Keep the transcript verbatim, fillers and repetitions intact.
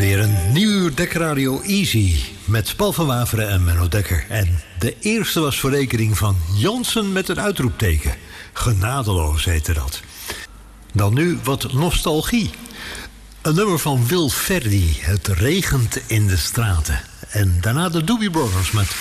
Weer een nieuw Dekkerradio Easy met Paul van Waveren en Menno Dekker. En de eerste was voor rekening van Jansen met een uitroepteken. Genadeloos heette dat. Dan nu wat nostalgie. Een nummer van Wil Verdi, Het regent in de straten. En daarna de Doobie Brothers met